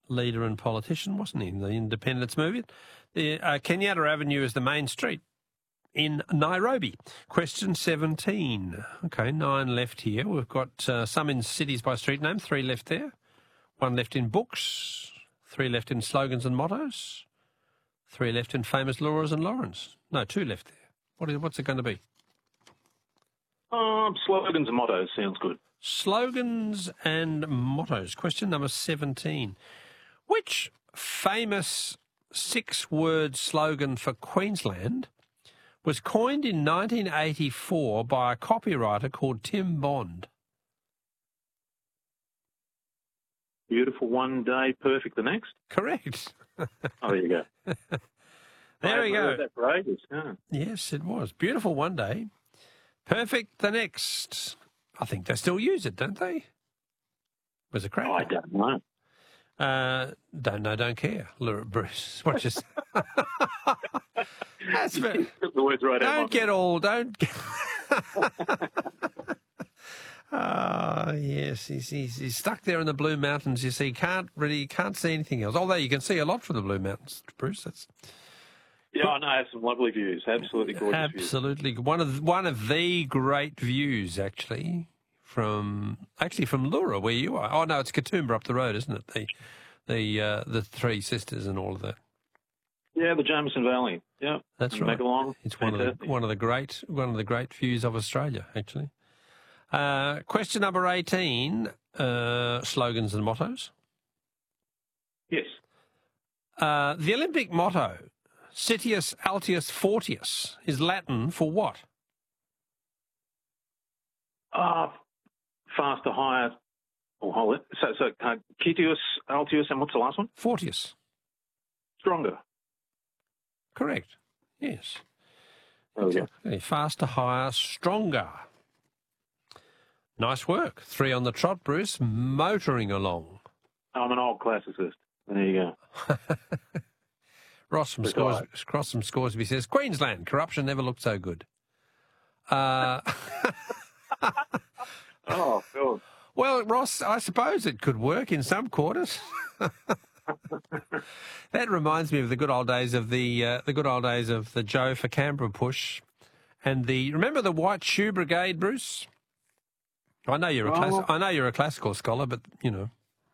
leader and politician, wasn't he, in the independence movement? Kenyatta Avenue is the main street in Nairobi. Question 17. Okay, 9 left here. We've got some in cities by street name, 3 left there. 1 left in books, 3 left in slogans and mottos, 3 left in famous Laura's and Lawrence. No, 2 left there. What's it going to be? Slogans and mottos sounds good. Slogans and mottos. Question number 17. Which famous 6-word slogan for Queensland was coined in 1984 by a copywriter called Tim Bond? Beautiful one day, perfect the next. Correct. Oh, there you go. There we go. That for ages, yeah. Yes, it was. Beautiful one day, perfect the next. I think they still use it, don't they? Was it crack? I don't know. Don't know, don't care. Bruce, what just... That's the words right out. Don't get all... Don't... Yes, he's stuck there in the Blue Mountains. You see, can't see anything else. Although you can see a lot from the Blue Mountains, Bruce. That's... Yeah, I know. I have some lovely views. Absolutely gorgeous views. Absolutely. One of the great views, actually, from Leura, where you are. Oh, no, it's Katoomba up the road, isn't it? The Three Sisters and all of that. Yeah, the Jameson Valley. Yeah, that's right. Megalong. It's one of the great views of Australia, actually. Question number 18, slogans and mottos. Yes. The Olympic motto, Citius Altius Fortius, is Latin for what? Faster, higher, or hold it. So Citius, Altius, and what's the last one? Fortius. Stronger. Correct. Yes. Exactly. Faster, higher, stronger. Nice work. 3 on the trot, Bruce. Motoring along. I'm an old classicist. There you go. Ross from Scoresby says, Queensland, corruption never looked so good. Oh, God. Well, Ross, I suppose it could work in some quarters. That reminds me of the good old days of the Joe for Canberra push, and remember the White Shoe Brigade, Bruce? I know you're a classical scholar, but you know.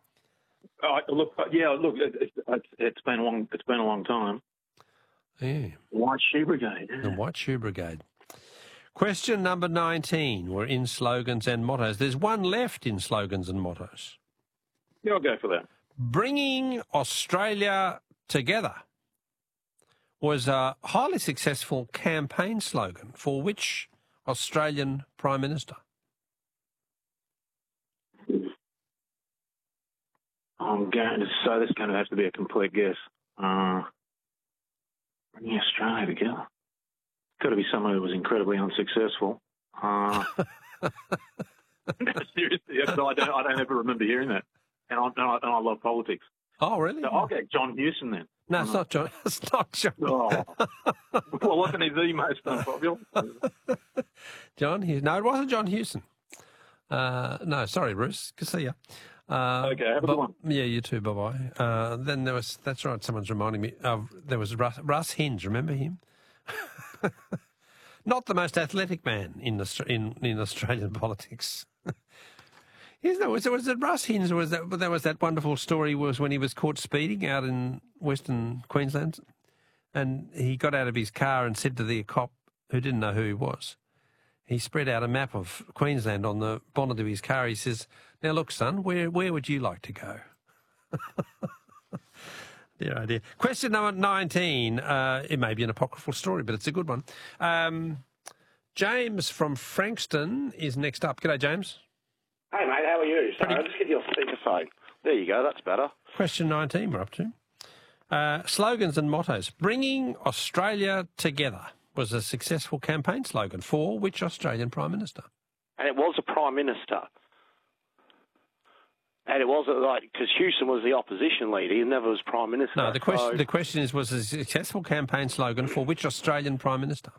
It's been a long time. Yeah. White Shoe Brigade. The White Shoe Brigade. Question number 19. We're in slogans and mottos. There's 1 left in slogans and mottos. Yeah, I'll go for that. Bringing Australia together was a highly successful campaign slogan for which Australian Prime Minister? I'm going to say this is going to have to be a complete guess. Bringing Australia together. Got to be someone who was incredibly unsuccessful. Seriously, I don't ever remember hearing that. And I love politics. Oh, really? So I'll get John Hewson then. No, it's not John. It's not John. Oh. Well, wasn't he the most unpopular? John Hewson. No, it wasn't John Hewson. No, sorry, Bruce. Good to see you. Okay, have a good one. Yeah, you too. Bye-bye. Then that's right, someone's reminding me there was Russ Hinge. Remember him? Not the most athletic man in Australian politics. Was it Russ Hinge? Or was that wonderful story was when he was caught speeding out in Western Queensland, and he got out of his car and said to the cop who didn't know who he was, he spread out a map of Queensland on the bonnet of his car. He says, "Now look, son, where would you like to go?" Dear idea. Question number 19. It may be an apocryphal story, but it's a good one. James from Frankston is next up. G'day, James. Hey, mate, how are you? Sorry, I'll just get your speakerphone. There you go, that's better. Question 19 we're up to. Slogans and mottos. Bringing Australia together was a successful campaign slogan for which Australian Prime Minister? And it was a Prime Minister. And it wasn't because Hewson was the opposition leader. He never was Prime Minister. No, the question is, was a successful campaign slogan for which Australian Prime Minister?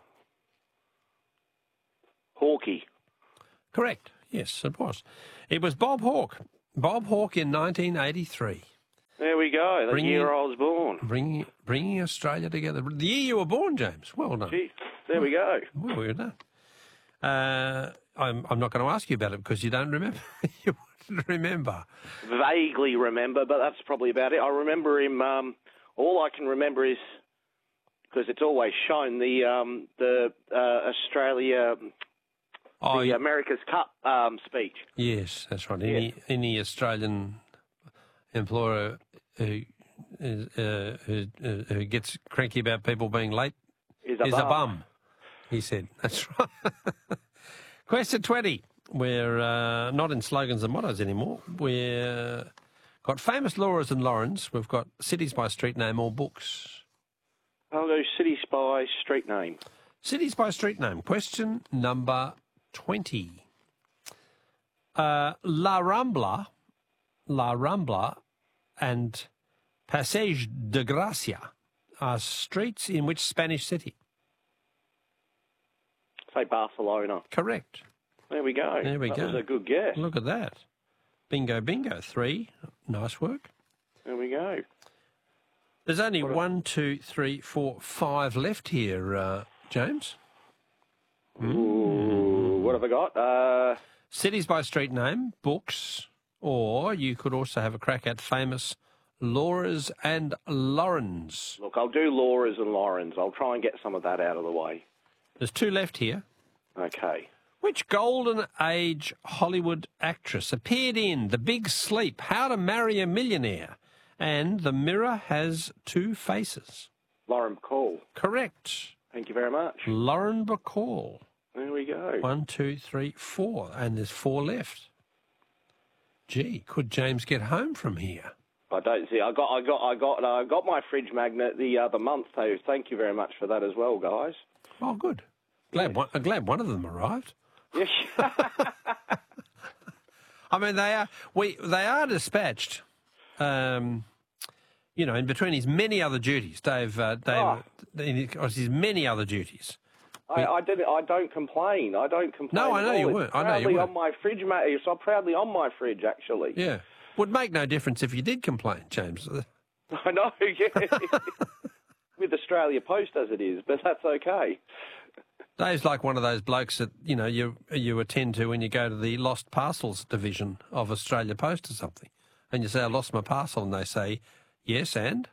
Hawke. Correct. Yes, it was. It was Bob Hawke. Bob Hawke in 1983. There we we go. The year I was born. Bringing Australia together. The year you were born, James. Well done. Gee, there we go. Well, we're done. I'm not going to ask you about it because you don't remember. You wouldn't remember. Vaguely remember, but that's probably about it. I remember him. All I can remember is, because it's always shown, the Australia, America's Cup speech. Yes, that's right. Yeah. Any Australian employer who gets cranky about people being late Is a bum, he said. That's right. Question 20. We're not in slogans and mottos anymore. We've got famous Laura's and Laurens. We've got cities by street name or books. I'll go cities by street name. Cities by street name. Question number 20. La Rambla and Passeig de Gracia are streets in which Spanish city? Say Barcelona. Correct. There we go. There we go. That was a good guess. Look at that. Bingo, bingo. 3. Nice work. There we go. There's only 1, 2, 3, 4, 5 left here, James. Ooh, what have I got? Cities by street name, books, or you could also have a crack at famous Laura's and Laurens. Look, I'll do Laura's and Laurens. I'll try and get some of that out of the way. There's 2 left here. Okay. Which Golden Age Hollywood actress appeared in The Big Sleep, How to Marry a Millionaire, and The Mirror Has Two Faces? Lauren Bacall. Correct. Thank you very much. Lauren Bacall. There we go. 1, 2, 3, 4, and there's 4 left. Gee, could James get home from here? I don't see. I got my fridge magnet the other month, so thank you very much for that as well, guys. Oh, good. Glad one of them arrived. Yes. I mean, they are dispatched. In between his many other duties, Dave, his many other duties. I don't complain. I don't complain. No, I know you weren't. I know you weren't. On my fridge, mate. So I'm proudly on my fridge, actually. Yeah. Would make no difference if you did complain, James. I know, yeah. With Australia Post as it is, but that's okay. Dave's like one of those blokes that, you attend to when you go to the lost parcels division of Australia Post or something. And you say, I lost my parcel, and they say, yes, and?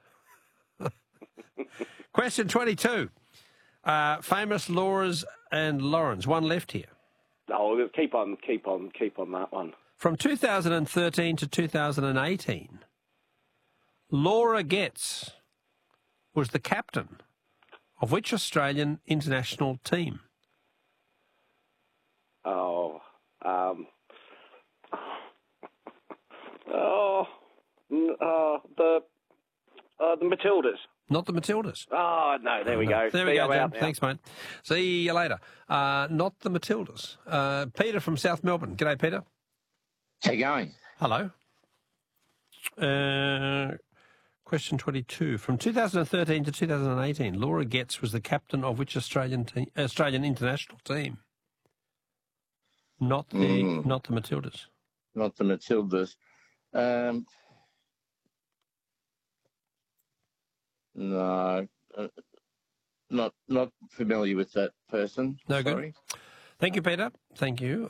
Question 22. Famous Laura's and Laurens. 1 left here. Oh, we'll keep on that one. From 2013 to 2018, Laura Getz was the captain of which Australian international team? The Matildas. Not the Matildas. Oh, no, there we go. There we go, Jim. Thanks, mate. See you later. Not the Matildas. Peter from South Melbourne. G'day, Peter. How you going? Hello. Question 22. From 2013 to 2018, Laura Getz was the captain of which Australian international team? Not the Matildas. Not the Matildas. No, not familiar with that person. No, sorry. Good. Thank you, Peter. Thank you.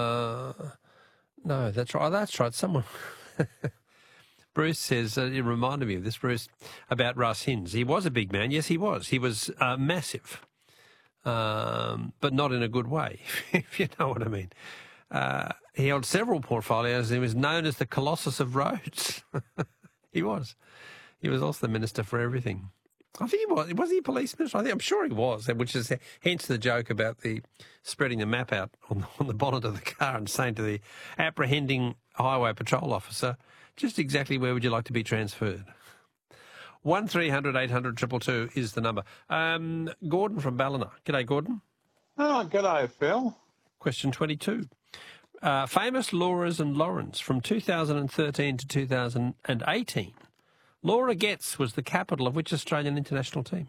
No, that's right. That's right. Someone. Bruce says, it reminded me of this, Bruce, about Russ Hinds. He was a big man. Yes, he was. He was massive, but not in a good way, if you know what I mean. He held several portfolios. He was known as the Colossus of Rhodes. He was. He was also the Minister for Everything. I think he was. Was he a police minister? I'm sure he was, which is hence the joke about the spreading the map out on the bonnet of the car and saying to the apprehending highway patrol officer, just exactly where would you like to be transferred? 1300 800 222 is the number. Gordon from Ballina. G'day, Gordon. Oh, g'day, Phil. Question 22. Famous Laura's and Laurens from 2013 to 2018. Laura Getz was the capital of which Australian international team?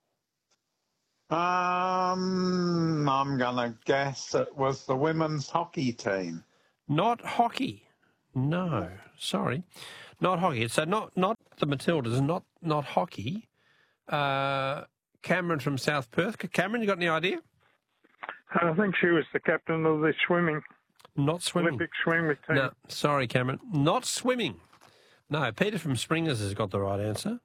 I'm going to guess it was the women's hockey team. Not hockey. No, sorry. Not hockey. So not the Matildas, not hockey. Cameron from South Perth. Cameron, you got any idea? I think she was the captain of the swimming, Not swimming. Olympic swimming team. No, sorry, Cameron. Not swimming. No, Peter from Springers has got the right answer.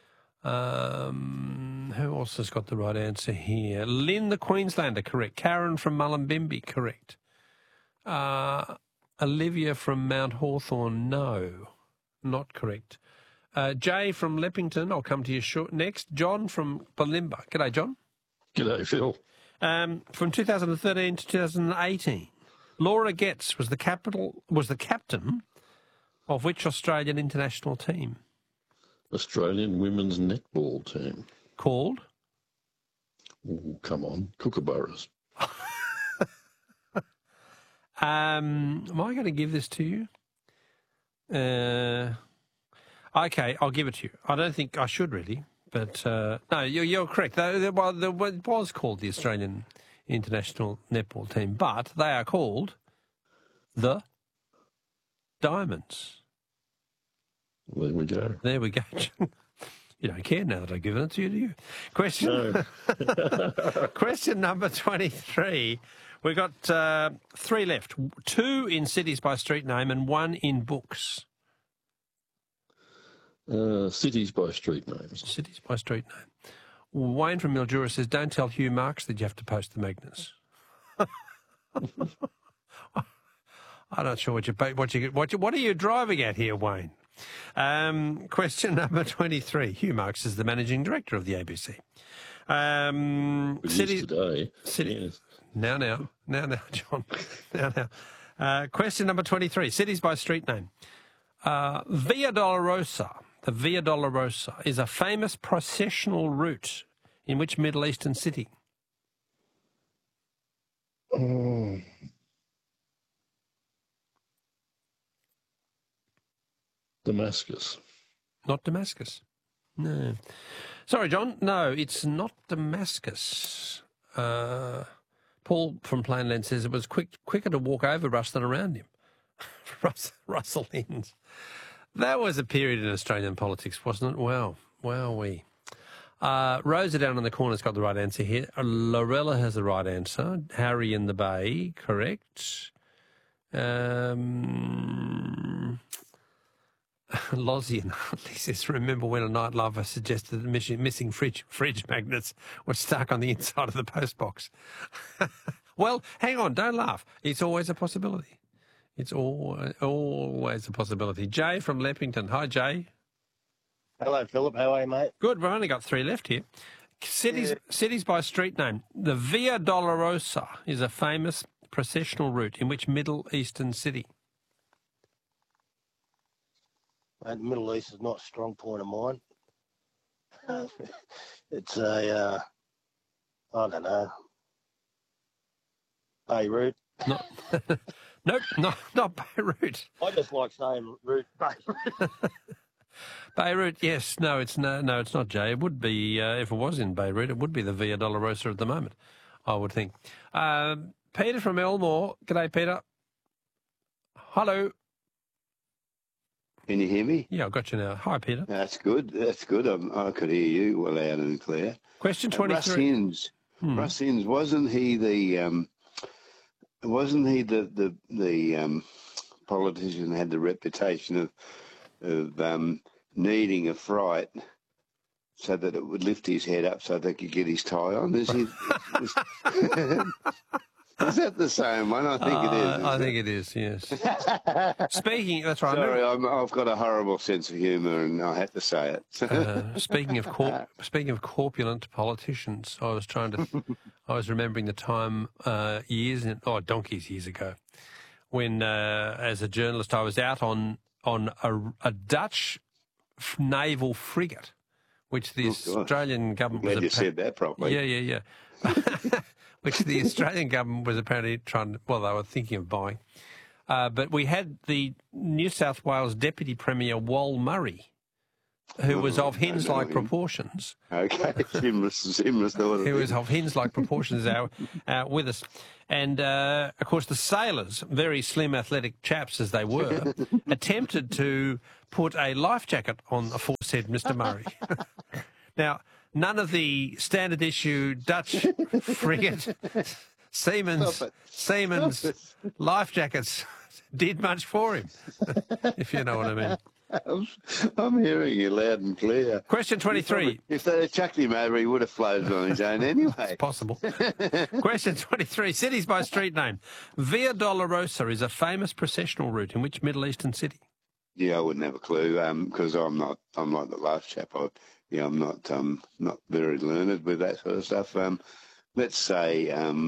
Who else has got the right answer here? Lynn, the Queenslander, correct. Karen from Mullumbimby, correct. Olivia from Mount Hawthorn, no, not correct. Jay from Leppington, I'll come to you next. John from Balimba. G'day, John. G'day, Phil. From 2013 to 2018, Laura Getz was the captain of which Australian international team? Australian women's netball team. Called? Oh, come on, Kookaburras. Am I going to give this to you? Okay, I'll give it to you. I don't think I should really, but no, you're correct. It was called the Australian International Netball Team, but they are called the Diamonds. There we go. There we go. You don't care now that I've given it to you, do you? Question number 23. We've got 3 left. 2 in cities by street name and 1 in books. Cities by street names. Cities by street name. Wayne from Mildura says, don't tell Hugh Marks that you have to post the magnets. I'm not sure what are you driving at here, Wayne? Question number 23. Hugh Marks is the managing director of the ABC. Cities today. Yes. Now, John. now. Question number 23. Cities by street name. Via Dolorosa. The Via Dolorosa is a famous processional route in which Middle Eastern city? Damascus. Not Damascus. No. Sorry, John. No, it's not Damascus. Paul from Plainland says it was quicker to walk over Russ than around him. Russell Innes. That was a period in Australian politics, wasn't it? Wow. Wowee. Rosa down in the corner's got the right answer here. Lorella has the right answer. Harry in the Bay, correct. Lozzie and Huntley says, remember when a night lover suggested that missing fridge magnets were stuck on the inside of the postbox? Well, hang on, don't laugh. It's always a possibility. It's always a possibility. Jay from Leppington. Hi, Jay. Hello, Philip. How are you, mate? Good. We've only got 3 left here. Cities by street name. The Via Dolorosa is a famous processional route in which Middle Eastern city? Mate, the Middle East is not a strong point of mine. It's I don't know, Beirut. Nope, not Beirut. I just like saying route, Beirut. Beirut, yes. No, it's not, Jay. It would be, if it was in Beirut, it would be the Via Dolorosa at the moment, I would think. Peter from Elmore. G'day, Peter. Hello. Can you hear me? Yeah, I've got you now. Hi, Peter. That's good. I could hear you well loud and clear. Question 23. Russ Innes, wasn't he the politician who had the reputation of needing a fright so that it would lift his head up so they could get his tie on? Is that the same one? I think it is. I think it is, yes. That's right. Sorry, I've got a horrible sense of humour and I had to say it. Speaking of corpulent politicians, I was remembering the time donkeys years ago, when as a journalist I was out on a Dutch naval frigate, which the Australian government I'm glad you said that properly. Yeah. Which the Australian government was apparently they were thinking of buying. But we had the New South Wales Deputy Premier, Wal Murray, who was of Hinds-like proportions. Okay, Simra's daughter. Who was of Hinds-like proportions with us. And, of course, the sailors, very slim, athletic chaps as they were, attempted to put a life jacket on aforesaid Mr. Murray. Now, none of the standard issue Dutch frigate Seamen's life jackets did much for him, if you know what I mean. I'm hearing you loud and clear. Question 23. If they'd have chucked him over, he would have floated on his own anyway. It's possible. Question 23. Cities by street name. Via Dolorosa is a famous processional route in which Middle Eastern city? Yeah, I wouldn't have a clue because I'm like the last chap. I'm not very learned with that sort of stuff. Let's say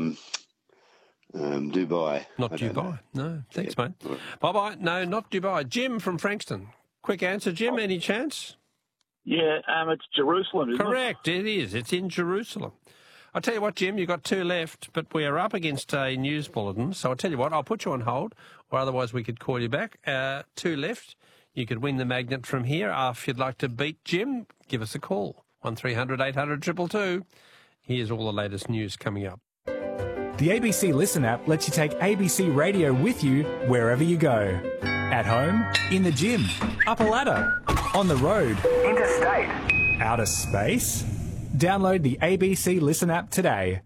Dubai. Not Dubai. No, thanks, mate. Bye-bye. No, not Dubai. Jim from Frankston. Quick answer, Jim. Any chance? Yeah, it's Jerusalem, isn't it? Correct. It is. It's in Jerusalem. I'll tell you what, Jim, you've got 2 left, but we are up against a news bulletin. So I'll tell you what, I'll put you on hold, or otherwise we could call you back. 2 left. You could win the magnet from here. If you'd like to beat Jim, give us a call. 1300 800 222. Here's all the latest news coming up. The ABC Listen app lets you take ABC Radio with you wherever you go. At home, in the gym, up a ladder, on the road, interstate, outer space. Download the ABC Listen app today.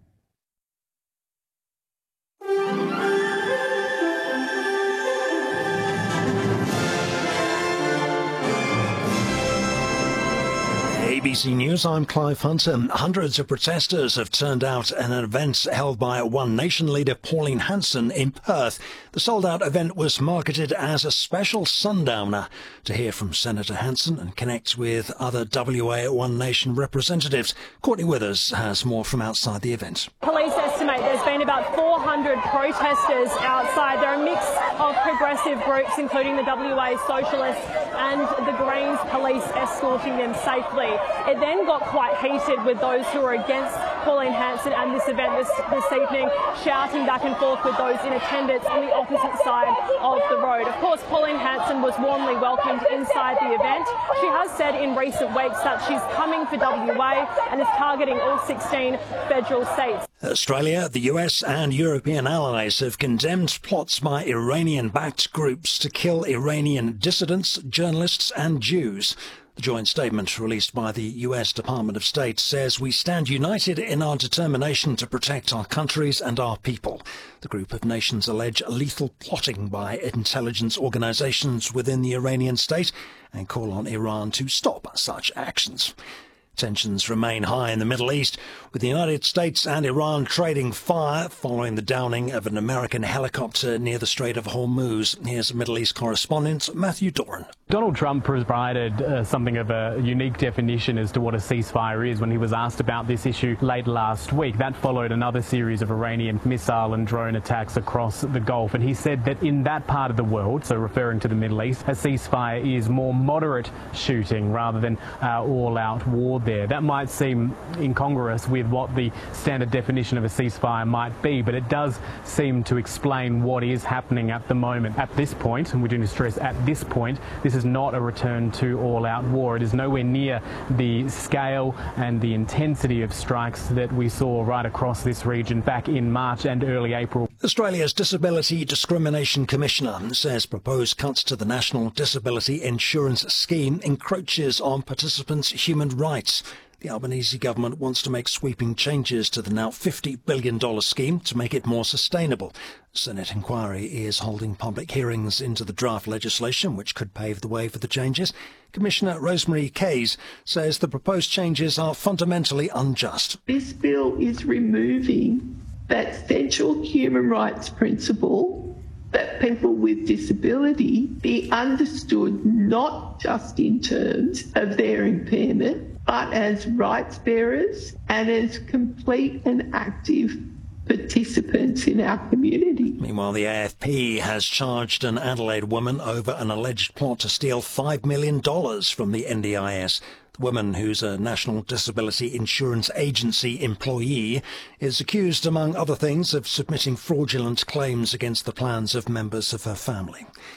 ABC News, I'm Clive Hunter. Hundreds of protesters have turned out at an event held by One Nation leader Pauline Hanson in Perth. The sold-out event was marketed as a special sundowner. To hear from Senator Hanson and connect with other WA One Nation representatives, Courtney Withers has more from outside the event. Police estimate there's been about 400 protesters outside. They're a mix of progressive groups, including the WA Socialists and the Greens police escorting them safely. It then got quite heated with those who were against Pauline Hanson and this event this evening, shouting back and forth with those in attendance on the opposite side of the road. Of course, Pauline Hanson was warmly welcomed inside the event. She has said in recent weeks that she's coming for WA and is targeting all 16 federal seats. Australia, the US and European allies have condemned plots by Iranian-backed groups to kill Iranian dissidents, journalists and Jews. The joint statement released by the US Department of State says we stand united in our determination to protect our countries and our people. The group of nations allege lethal plotting by intelligence organizations within the Iranian state and call on Iran to stop such actions. Tensions remain high in the Middle East, with the United States and Iran trading fire following the downing of an American helicopter near the Strait of Hormuz. Here's Middle East correspondent Matthew Doran. Donald Trump provided something of a unique definition as to what a ceasefire is when he was asked about this issue late last week. That followed another series of Iranian missile and drone attacks across the Gulf. And he said that in that part of the world, so referring to the Middle East, a ceasefire is more moderate shooting rather than all-out war there. That might seem incongruous with what the standard definition of a ceasefire might be, but it does seem to explain what is happening at the moment. At this point, and we do stress at this point, this is not a return to all-out war. It is nowhere near the scale and the intensity of strikes that we saw right across this region back in March and early April. Australia's Disability Discrimination Commissioner says proposed cuts to the National Disability Insurance Scheme encroaches on participants' human rights. The Albanese government wants to make sweeping changes to the now $50 billion scheme to make it more sustainable. Senate inquiry is holding public hearings into the draft legislation, which could pave the way for the changes. Commissioner Rosemary Case says the proposed changes are fundamentally unjust. This bill is removing that central human rights principle that people with disability be understood not just in terms of their impairment, but as rights bearers and as complete and active participants in our community. Meanwhile, the AFP has charged an Adelaide woman over an alleged plot to steal $5 million from the NDIS. The woman, who's a National Disability Insurance Agency employee, is accused, among other things, of submitting fraudulent claims against the plans of members of her family.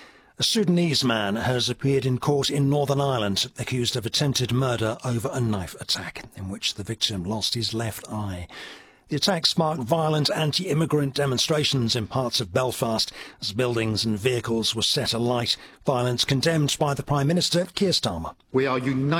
A Sudanese man has appeared in court in Northern Ireland, accused of attempted murder over a knife attack, in which the victim lost his left eye. The attack sparked violent anti-immigrant demonstrations in parts of Belfast as buildings and vehicles were set alight. Violence condemned by the Prime Minister, Keir Starmer. We are united